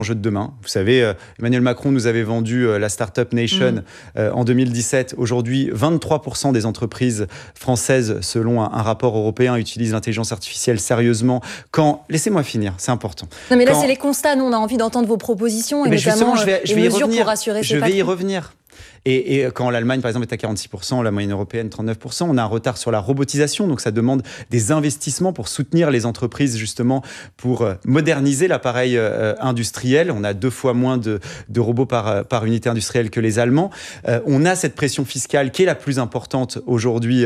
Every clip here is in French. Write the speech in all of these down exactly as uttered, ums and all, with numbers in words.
Jeu de demain. Vous savez, euh, Emmanuel Macron nous avait vendu euh, la Startup Nation mmh. euh, en deux mille dix-sept. Aujourd'hui, vingt-trois pour cent des entreprises françaises, selon un, un rapport européen, utilisent l'intelligence artificielle sérieusement. Quand, laissez-moi finir, c'est important. Non, mais là, Quand... c'est les constats. Nous, on a envie d'entendre vos propositions et, et notamment je vais, je les vais mesures revenir, pour rassurer ces Je patrons. vais y revenir. Et, et quand l'Allemagne, par exemple, est à quarante-six pour cent, la moyenne européenne, trente-neuf pour cent, on a un retard sur la robotisation. Donc, ça demande des investissements pour soutenir les entreprises, justement, pour moderniser l'appareil euh, industriel. On a deux fois moins de, de robots par, par unité industrielle que les Allemands. Euh, on a cette pression fiscale qui est la plus importante aujourd'hui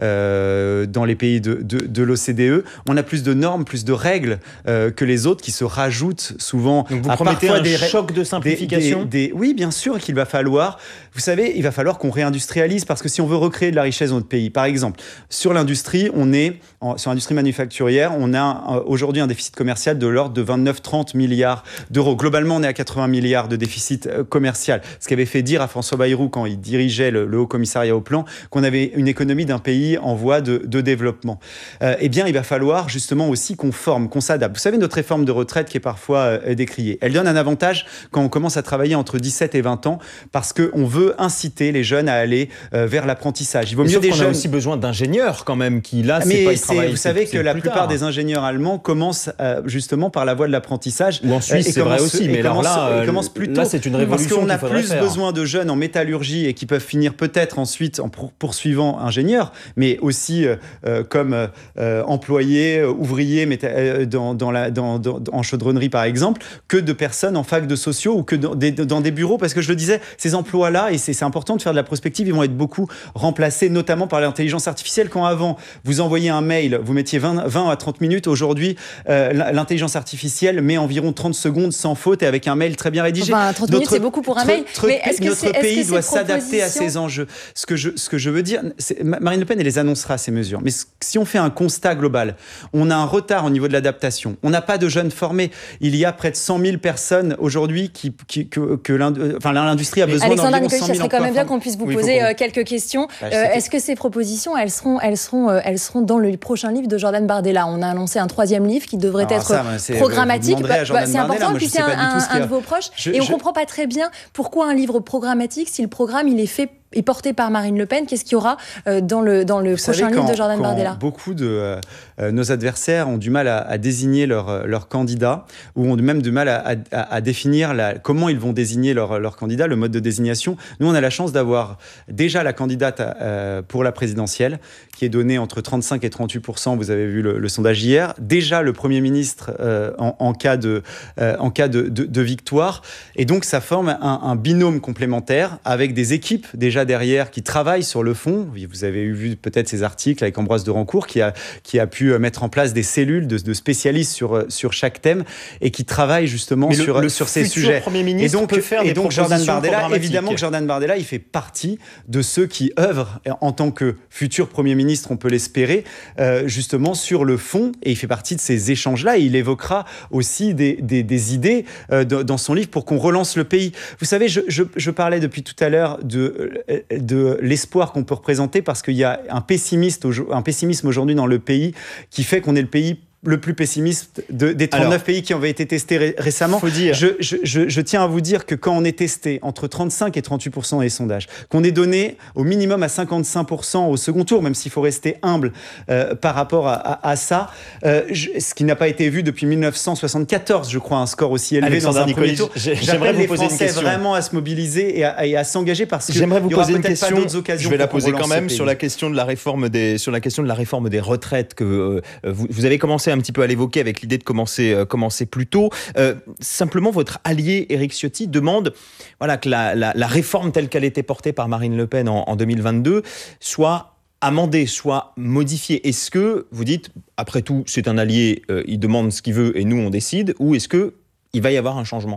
euh, dans les pays de, de, de l'O C D E. On a plus de normes, plus de règles euh, que les autres qui se rajoutent souvent. Donc, vous à promettez parfois un des choc de simplification des, des, des, Oui, bien sûr qu'il va falloir... Vous savez, il va falloir qu'on réindustrialise parce que si on veut recréer de la richesse dans notre pays, par exemple, sur l'industrie, on est, en, sur l'industrie manufacturière, on a un, aujourd'hui un déficit commercial de l'ordre de vingt-neuf à trente milliards d'euros. Globalement, on est à quatre-vingts milliards de déficit commercial. Ce qui avait fait dire à François Bayrou, quand il dirigeait le, le Haut Commissariat au Plan, qu'on avait une économie d'un pays en voie de, de développement. Euh, eh bien, il va falloir justement aussi qu'on forme, qu'on s'adapte. Vous savez, notre réforme de retraite qui est parfois euh, décriée, elle donne un avantage quand on commence à travailler entre dix-sept et vingt ans parce qu'on veut inciter les jeunes à aller euh, vers l'apprentissage. Il vaut mieux des jeunes. On a aussi besoin d'ingénieurs quand même qui là, mais c'est pas ils travaillent. Vous savez que la plupart tard. des ingénieurs allemands commencent euh, justement par la voie de l'apprentissage. Ou en Suisse, euh, c'est vrai aussi, mais alors là, ils commencent plus tôt. Là, c'est une révolution. Parce qu'on a plus faire. besoin de jeunes en métallurgie et qui peuvent finir peut-être ensuite en poursuivant ingénieurs, mais aussi euh, comme euh, employés, ouvriers méta- dans, dans la, dans, dans, en chaudronnerie par exemple, que de personnes en fac de sociaux ou que dans des, dans des bureaux. Parce que je le disais, ces emplois-là, et c'est, c'est important de faire de la prospective, ils vont être beaucoup remplacés, notamment par l'intelligence artificielle. Quand avant, vous envoyiez un mail, vous mettiez vingt, vingt à trente minutes. Aujourd'hui, euh, l'intelligence artificielle met environ trente secondes sans faute et avec un mail très bien rédigé. Enfin, trente minutes, c'est beaucoup pour un mail. Notre, mais est-ce que notre c'est, pays est-ce que doit propositions... s'adapter à ces enjeux. Ce que je, ce que je veux dire, c'est, Marine Le Pen, elle les annoncera, ces mesures. Mais si on fait un constat global, on a un retard au niveau de l'adaptation. On n'a pas de jeunes formés. Il y a près de cent mille personnes aujourd'hui qui, qui, que, que l'industrie, enfin, l'industrie a besoin d'environ cent mille emplois. Ça serait quand même bien qu'on puisse vous oui, poser qu'on... euh, quelques questions. Bah, euh, est-ce que ces propositions, elles seront, elles, seront, euh, elles seront dans le prochain livre de Jordan Bardella? On a annoncé un troisième livre qui devrait Alors être ça, bah, programmatique. Bah, bah, c'est important, Moi, puis c'est un, un, un de vos proches. Je, et on ne je... comprend pas très bien pourquoi un livre programmatique si le programme il est fait est porté par Marine Le Pen. Qu'est-ce qu'il y aura euh, dans le, dans le Vous prochain savez, livre quand, de Jordan quand Bardella? Beaucoup de euh, nos adversaires ont du mal à, à désigner leur, leur candidat ou ont même du mal à, à, à définir la, comment ils vont désigner leur, leur candidat, le mode de désignation. Nous, on a la chance d'avoir déjà la candidate euh, pour la présidentielle qui est donnée entre trente-cinq et trente-huit pour cent. Vous avez vu le, le sondage hier. Déjà le Premier ministre euh, en, en cas, de, euh, en cas de, de, de victoire. Et donc, ça forme un, un binôme complémentaire avec des équipes déjà derrière qui travaillent sur le fond. Vous avez vu peut-être ces articles avec Ambroise de Rancourt qui a, qui a pu mettre en place des cellules de, de spécialistes sur, sur chaque thème et qui travaillent justement Mais sur, le, le sur ces sujets. Premier ministre et donc, peut faire et des donc Jordan Bardella, évidemment que que Jordan Bardella, il fait partie de ceux qui œuvrent en tant que futur Premier ministre, on peut l'espérer, euh, justement sur le fond, et il fait partie de ces échanges-là, et il évoquera aussi des, des, des idées euh, dans son livre pour qu'on relance le pays. Vous savez, je, je, je parlais depuis tout à l'heure de, de l'espoir qu'on peut représenter parce qu'il y a un, pessimiste, un pessimisme aujourd'hui dans le pays qui fait qu'on est le pays le plus pessimiste de, des trente-neuf Alors, pays qui ont été testés ré- récemment. Faut dire. Je, je, je, je tiens à vous dire que quand on est testé entre trente-cinq et trente-huit pour cent des sondages, qu'on est donné au minimum à cinquante-cinq pour cent au second tour, même s'il faut rester humble euh, par rapport à, à, à ça, euh, je, ce qui n'a pas été vu depuis dix-neuf cent soixante-quatorze, je crois, un score aussi élevé Alexandre dans un Nicolich, premier tour. J'aimerais vous poser une question. Vraiment à se mobiliser et à, et à s'engager parce que j'aimerais vous y aura poser une peut-être question. Pas d'autres occasions. Je vais la poser quand même sur la question de la réforme des sur la question de la réforme des retraites que euh, vous, vous avez commencé un petit peu à l'évoquer avec l'idée de commencer, euh, commencer plus tôt. Euh, simplement, votre allié Éric Ciotti demande voilà, que la, la, la réforme telle qu'elle était portée par Marine Le Pen en, en deux mille vingt-deux soit amendée, soit modifiée. Est-ce que vous dites, après tout, c'est un allié, euh, il demande ce qu'il veut et nous on décide, ou est-ce qu'il va y avoir un changement ?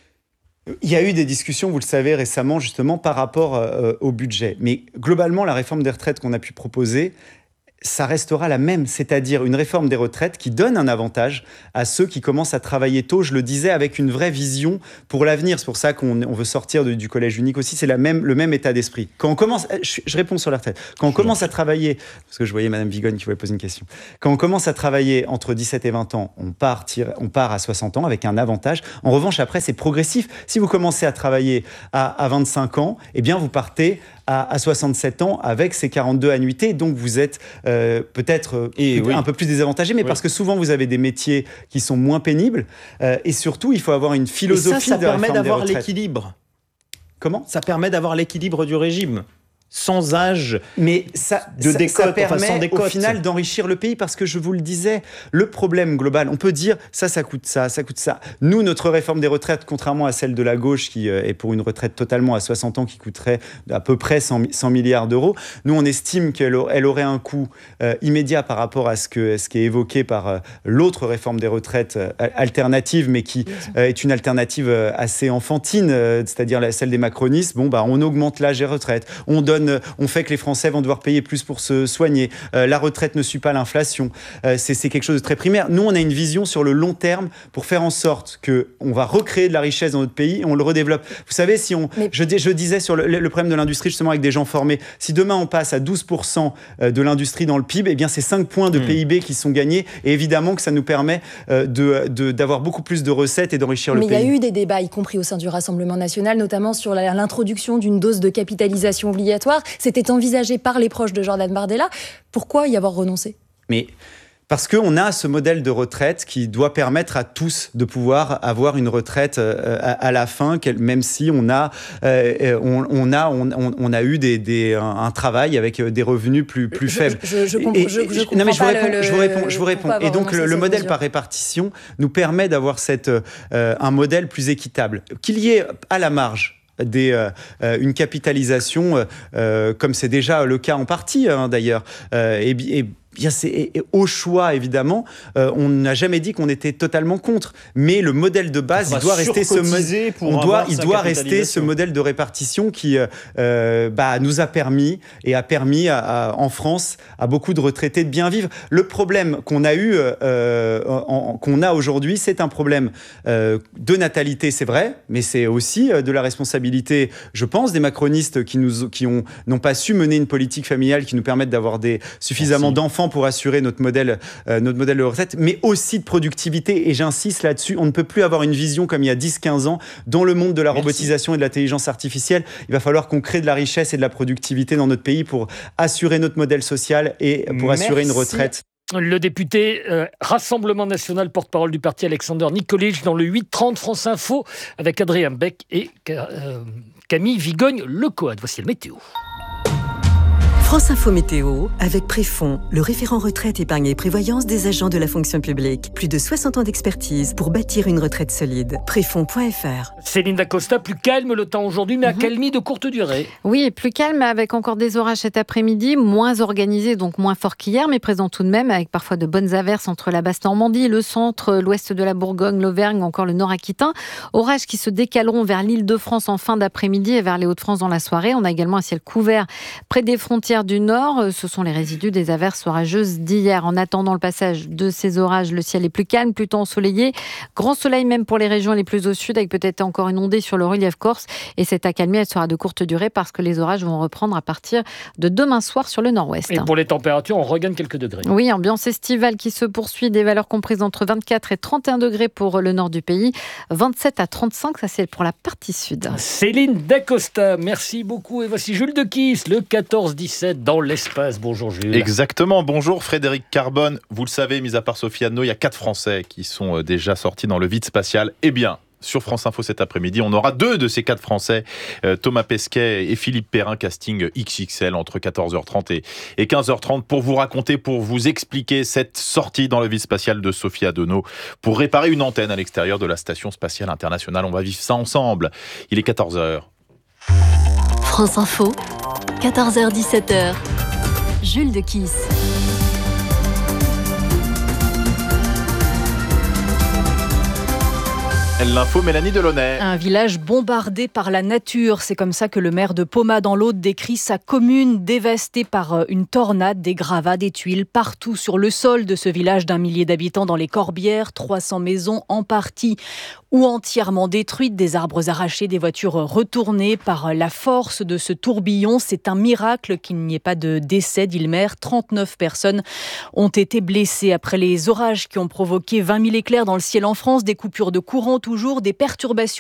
Il y a eu des discussions, vous le savez, récemment, justement, par rapport euh, au budget. Mais globalement, la réforme des retraites qu'on a pu proposer, ça restera la même, c'est-à-dire une réforme des retraites qui donne un avantage à ceux qui commencent à travailler tôt, je le disais, avec une vraie vision pour l'avenir. C'est pour ça qu'on on veut sortir de, du collège unique aussi, c'est la même, le même état d'esprit. Quand on commence, je, je réponds sur la retraite, quand on commence à travailler, parce que je voyais Madame Vigogne qui voulait poser une question, quand on commence à travailler entre dix-sept et vingt ans, on part, on part à soixante ans avec un avantage. En revanche, après, c'est progressif. Si vous commencez à travailler à, à vingt-cinq ans, eh bien, vous partez à, à soixante-sept ans avec ces quarante-deux annuités, donc vous êtes euh, peut-être euh, et un oui. peu plus désavantagé, mais oui. parce que souvent vous avez des métiers qui sont moins pénibles, euh, et surtout il faut avoir une philosophie. Et ça, ça de permet d'avoir l'équilibre. Comment ? Ça permet d'avoir l'équilibre du régime. Sans âge, mais ça, de ça, décote, ça permet enfin sans décote. Au final d'enrichir le pays, parce que je vous le disais, le problème global, on peut dire ça, ça coûte ça, ça coûte ça. Nous, notre réforme des retraites, contrairement à celle de la gauche qui euh, est pour une retraite totalement à soixante ans qui coûterait à peu près cent milliards d'euros, nous on estime qu'elle elle aurait un coût euh, immédiat par rapport à ce, que, ce qui est évoqué par euh, l'autre réforme des retraites euh, alternative, mais qui euh, est une alternative euh, assez enfantine, euh, c'est-à-dire la, celle des macronistes. Bon, bah, on augmente l'âge des retraites, on donne on fait que les Français vont devoir payer plus pour se soigner. Euh, la retraite ne suit pas l'inflation. Euh, c'est, c'est quelque chose de très primaire. Nous, on a une vision sur le long terme pour faire en sorte qu'on va recréer de la richesse dans notre pays et on le redéveloppe. Vous savez, si on, Mais... je, je disais sur le, le problème de l'industrie, justement, avec des gens formés, si demain on passe à douze pour cent de l'industrie dans le P I B, eh bien, c'est cinq points de mmh. P I B qui sont gagnés. Et évidemment que ça nous permet euh, de, de, d'avoir beaucoup plus de recettes et d'enrichir Mais le pays. Mais il y a eu des débats, y compris au sein du Rassemblement national, notamment sur la, l'introduction d'une dose de capitalisation obligatoire. C'est C'était envisagé par les proches de Jordan Bardella. Pourquoi y avoir renoncé ? Mais parce qu'on a ce modèle de retraite qui doit permettre à tous de pouvoir avoir une retraite euh, à, à la fin, même si on a, euh, on, on a, on, on a eu des, des, un, un travail avec des revenus plus, plus je, faibles. Je, je, je comprends, et, je, je comprends non, mais je vous réponds, le, je vous réponds, je vous réponds. Et donc le, le modèle mesure. par répartition nous permet d'avoir cette, euh, un modèle plus équitable. Qu'il y ait à la marge Des, euh, une capitalisation, euh, comme c'est déjà le cas en partie hein, d'ailleurs, euh, et, et bien c'est et, et au choix évidemment, euh, on n'a jamais dit qu'on était totalement contre, mais le modèle de base, il doit rester ce mo- on doit, il doit rester ce modèle de répartition qui euh, bah, nous a permis et a permis à, à, en France à beaucoup de retraités de bien vivre. Le problème qu'on a eu, euh, en, qu'on a aujourd'hui, c'est un problème euh, de natalité, c'est vrai, mais c'est aussi de la responsabilité, je pense, des macronistes qui nous, qui ont n'ont pas su mener une politique familiale qui nous permette d'avoir des suffisamment Merci. d'enfants pour assurer notre modèle, euh, notre modèle de retraite, mais aussi de productivité. Et j'insiste là-dessus, on ne peut plus avoir une vision comme il y a dix quinze ans. Dans le monde de la Merci. robotisation et de l'intelligence artificielle, il va falloir qu'on crée de la richesse et de la productivité dans notre pays pour assurer notre modèle social et pour Merci. assurer une retraite. Le député euh, Rassemblement National, porte-parole du parti, Alexander Nikolic, dans le huit trente France Info, avec Adrien Beck et euh, Camille Vigogne-Lecoat. Voici le météo. France Info Météo, avec Préfond, le référent retraite, épargne et prévoyance des agents de la fonction publique. Plus de soixante ans d'expertise pour bâtir une retraite solide. Préfond point f r. Céline Dacosta, plus calme le temps aujourd'hui, mais mm-hmm. accalmie de courte durée. Oui, plus calme, avec encore des orages cet après-midi, moins organisés, donc moins forts qu'hier, mais présents tout de même, avec parfois de bonnes averses entre la Basse-Normandie, le centre, l'ouest de la Bourgogne, l'Auvergne ou encore le Nord-Aquitain. Orages qui se décaleront vers l'Île-de-France en fin d'après-midi et vers les Hauts-de-France dans la soirée. On a également un ciel couvert près des frontières du Nord. Ce sont les résidus des averses orageuses d'hier. En attendant le passage de ces orages, le ciel est plus calme, plutôt ensoleillé. Grand soleil même pour les régions les plus au sud, avec peut-être encore une ondée sur le relief corse. Et cette accalmie, elle sera de courte durée parce que les orages vont reprendre à partir de demain soir sur le nord-ouest. Et pour les températures, on regagne quelques degrés. Oui, ambiance estivale qui se poursuit. Des valeurs comprises entre vingt-quatre et trente et un degrés pour le nord du pays. vingt-sept à trente-cinq, ça c'est pour la partie sud. Céline Dacosta, merci beaucoup. Et voici Jules Dequisse, le quatorze dix-sept dans l'espace. Bonjour Jules. Exactement, bonjour Frédéric Carbone. Vous le savez, mis à part Sophie Anneau, il y a quatre Français qui sont déjà sortis dans le vide spatial. Eh bien, sur France Info cet après-midi, on aura deux de ces quatre Français, euh, Thomas Pesquet et Philippe Perrin, casting X X L entre quatorze heures trente et, et quinze heures trente pour vous raconter, pour vous expliquer cette sortie dans le vide spatial de Sophie Anneau pour réparer une antenne à l'extérieur de la Station Spatiale Internationale. On va vivre ça ensemble. Il est quatorze heures. France Info, quatorze heures dix-sept heures. Jules Dequisse. L'info, Mélanie Delaunay. Un village bombardé par la nature. C'est comme ça que le maire de Poma dans l'Aude décrit sa commune dévastée par une tornade, des gravats, des tuiles partout sur le sol de ce village d'un millier d'habitants dans les Corbières. trois cents maisons en partie ou entièrement détruites, des arbres arrachés, des voitures retournées par la force de ce tourbillon. C'est un miracle qu'il n'y ait pas de décès, dit le maire. trente-neuf personnes ont été blessées après les orages qui ont provoqué vingt mille éclairs dans le ciel en France, des coupures de courant toujours, des perturbations